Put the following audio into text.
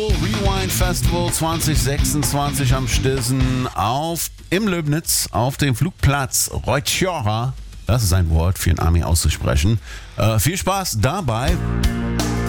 Rewind Festival 2026 am Stissen im Löbnitz auf dem Flugplatz Rojtjara. Das ist ein Wort für ein Army auszusprechen. Viel Spaß dabei.